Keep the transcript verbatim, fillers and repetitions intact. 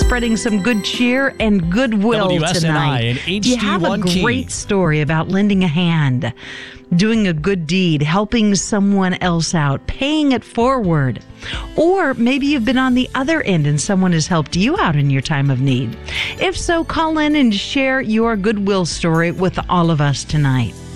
spreading some good cheer and goodwill W S N I tonight. and H D Do you have a one key. great story about lending a hand, doing a good deed, helping someone else out, paying it forward? Or maybe you've been on the other end and someone has helped you out in your time of need. If so, call in and share your goodwill story with all of us tonight.